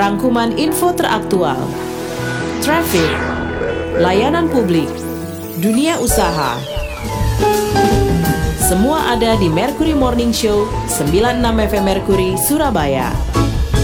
rangkuman info teraktual, traffic, layanan publik, dunia usaha. Semua ada di Mercury Morning Show 96 FM Mercury, Surabaya.